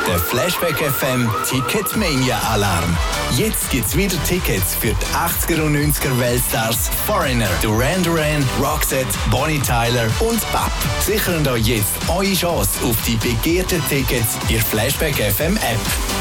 Der Flashback FM Ticketmania Alarm. Jetzt gibt's wieder Tickets für die 80er und 90er Weltstars Foreigner, Duran Duran, Roxette, Bonnie Tyler und BAP. Sichern euch jetzt eure Chance auf die begehrten Tickets in der Flashback FM App.